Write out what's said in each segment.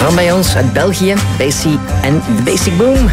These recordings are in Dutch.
Van bij ons uit België, Basie en The Basic Boom.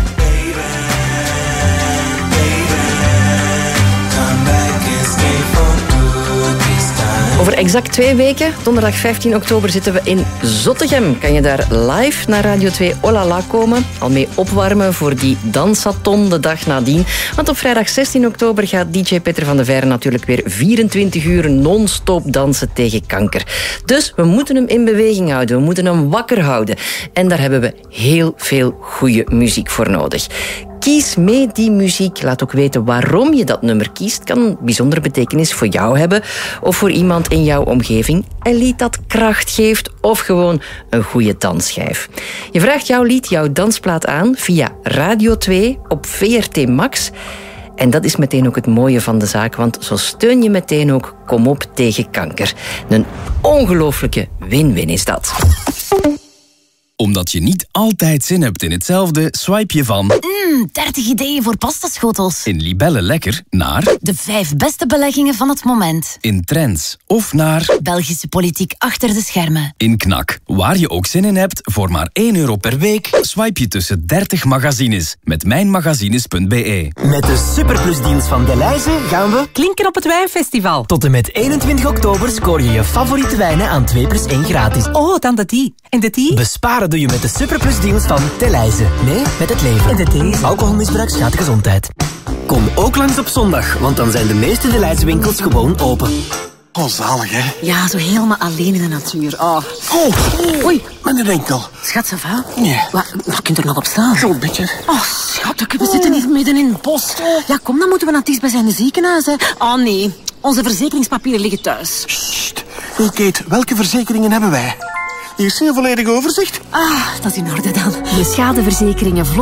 Over exact 2 weken, donderdag 15 oktober, zitten we in Zottegem. Kan je daar live naar Radio 2 Olala komen? Al mee opwarmen voor die dansathon de dag nadien. Want op vrijdag 16 oktober gaat DJ Peter van de Veire natuurlijk weer 24 uur non-stop dansen tegen kanker. Dus we moeten hem in beweging houden. We moeten hem wakker houden. En daar hebben we heel veel goede muziek voor nodig. Kies mee die muziek. Laat ook weten waarom je dat nummer kiest. Het kan een bijzondere betekenis voor jou hebben of voor iemand in jouw omgeving. Een lied dat kracht geeft of gewoon een goede dansschijf. Je vraagt jouw lied, jouw dansplaat aan via Radio 2 op VRT Max. En dat is meteen ook het mooie van de zaak, want zo steun je meteen ook Kom op tegen kanker. Een ongelooflijke win-win is dat. Omdat je niet altijd zin hebt in hetzelfde, swipe je van 30 ideeën voor pastaschotels. in Libelle Lekker naar De 5 beste beleggingen van het moment. in Trends of naar Belgische politiek achter de schermen. in Knak. Waar je ook zin in hebt, voor maar €1 per week, swipe je tussen 30 magazines met mijnmagazines.be. Met de Superplusdeals van Delhaize gaan we Klinken op het Wijnfestival. tot en met 21 oktober scoor je je favoriete wijnen aan 2 + 1 gratis. Oh, dan de die. En de die? Besparen doe je met de Superplusdeals van Delhaize. Nee, met het leven. En de die? Alcoholmisbruik schaadt de gezondheid. Kom ook langs op zondag, want dan zijn de meeste Delhaize winkels gewoon open. Oh, zalig, hè? Ja, zo helemaal alleen in de natuur. Oh. Oei, mijn enkel. Schat, ça va? Nee. Maar kunt er nog op staan? Zo'n beetje. Oh, schat, we zitten hier midden in het bos. Ja, kom, dan moeten we naar het dichtstbijzijnde ziekenhuis. Hè. Oh, nee. Onze verzekeringspapieren liggen thuis. Sst. Kate, welke verzekeringen hebben wij? Hier is een volledig overzicht. Ah, dat is in orde dan. Je schadeverzekeringen vlot